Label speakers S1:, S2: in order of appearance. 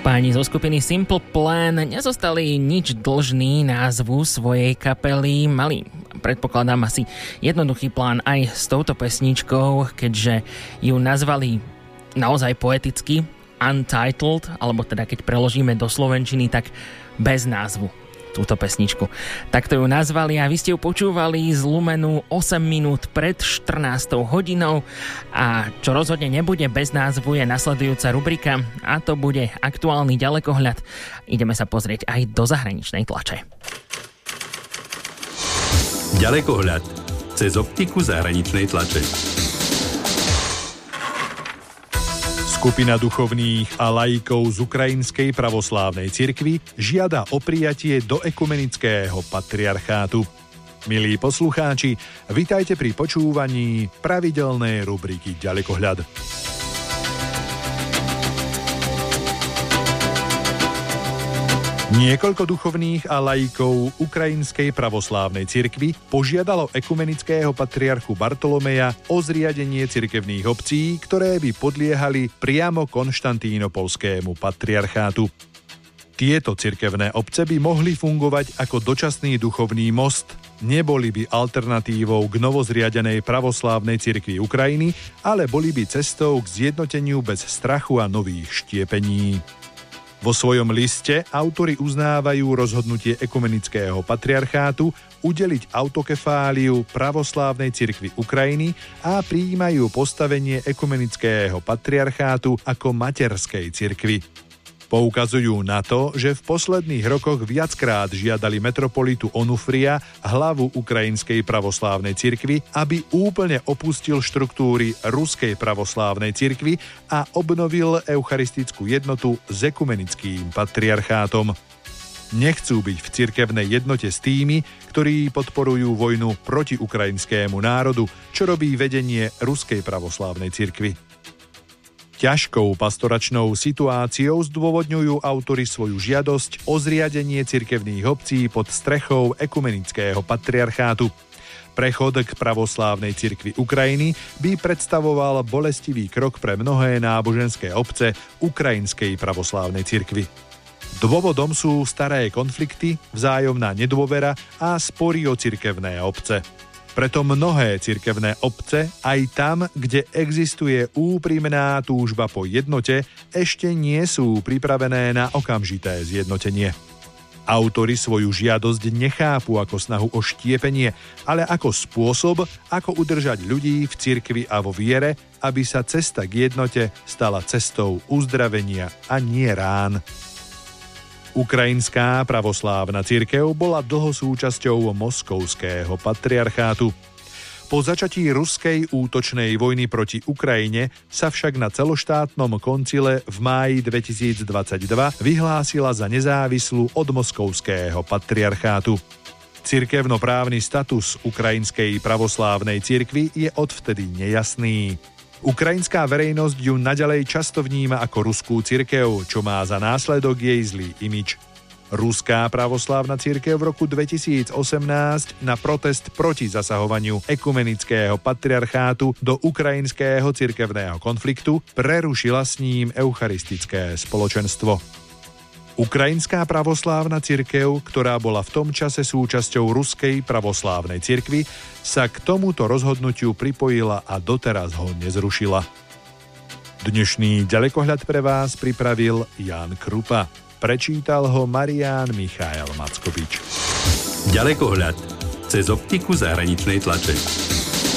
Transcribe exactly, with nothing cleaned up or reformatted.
S1: Páni zo skupiny Simple Plan nezostali nič dlžní názvu svojej kapely. Mali, predpokladám, asi jednoduchý plán aj s touto pesničkou, keďže ju nazvali naozaj poeticky Untitled, alebo teda keď preložíme do slovenčiny, tak bez názvu túto pesničku. Takto ju nazvali a vy ste ju počúvali z Lumenu osem minút pred štrnástou hodinou a čo rozhodne nebude bez názvu je nasledujúca rubrika a to bude aktuálny ďalekohľad. Ideme sa pozrieť aj do zahraničnej tlače.
S2: Ďalekohľad cez optiku zahraničnej tlače.
S3: Skupina duchovných a laikov z Ukrajinskej pravoslávnej cirkvi žiada o prijatie do ekumenického patriarchátu. Milí poslucháči, vitajte pri počúvaní pravidelnej rubriky Ďalekohľad. Niekoľko duchovných a laikov Ukrajinskej pravoslávnej cirkvi požiadalo ekumenického patriarchu Bartolomeja o zriadenie cirkevných obcí, ktoré by podliehali priamo konštantínopolskému patriarchátu. Tieto cirkevné obce by mohli fungovať ako dočasný duchovný most, neboli by alternatívou k novozriadenej pravoslávnej cirkvi Ukrajiny, ale boli by cestou k zjednoteniu bez strachu a nových štiepení. Vo svojom liste autori uznávajú rozhodnutie ekumenického patriarchátu udeliť autokefáliu pravoslávnej cirkvi Ukrajiny a prijímajú postavenie ekumenického patriarchátu ako materskej cirkvi. Poukazujú na to, že v posledných rokoch viackrát žiadali metropolitu Onufria, hlavu Ukrajinskej pravoslávnej cirkvi, aby úplne opustil štruktúry Ruskej pravoslávnej cirkvi a obnovil eucharistickú jednotu s ekumenickým patriarchátom. Nechcú byť v cirkevnej jednote s tými, ktorí podporujú vojnu proti ukrajinskému národu, čo robí vedenie Ruskej pravoslávnej cirkvi. Ťažkou pastoračnou situáciou zdôvodňujú autori svoju žiadosť o zriadenie cirkevných obcí pod strechou ekumenického patriarchátu. Prechod k pravoslávnej cirkvi Ukrajiny by predstavoval bolestivý krok pre mnohé náboženské obce Ukrajinskej pravoslávnej cirkvi. Dôvodom sú staré konflikty, vzájomná nedôvera a spory o cirkevné obce. Preto mnohé cirkevné obce, aj tam, kde existuje úprimná túžba po jednote, ešte nie sú pripravené na okamžité zjednotenie. Autori svoju žiadosť nechápu ako snahu o štiepenie, ale ako spôsob, ako udržať ľudí v cirkvi a vo viere, aby sa cesta k jednote stala cestou uzdravenia a nie rán. Ukrajinská pravoslávna cirkev bola dlho súčasťou moskovského patriarchátu. Po začatí ruskej útočnej vojny proti Ukrajine sa však na celoštátnom koncile v máji dvetisícdvadsaťdva vyhlásila za nezávislú od moskovského patriarchátu. Cirkevnoprávny status Ukrajinskej pravoslávnej cirkvi je odvtedy nejasný. Ukrajinská verejnosť ju naďalej často vníma ako ruskú cirkev, čo má za následok jej zlý imidž. Ruská pravoslávna cirkev v roku dvetisícosemnásť na protest proti zasahovaniu ekumenického patriarchátu do ukrajinského cirkevného konfliktu prerušila s ním eucharistické spoločenstvo. Ukrajinská pravoslávna cirkev, ktorá bola v tom čase súčasťou Ruskej pravoslávnej cirkvi, sa k tomuto rozhodnutiu pripojila a doteraz ho nezrušila. Dnešný ďalekohľad pre vás pripravil Ján Krupa. Prečítal ho Marián Michael Mackovič.
S2: Ďalekohľad cez optiku zahraničnej tlače.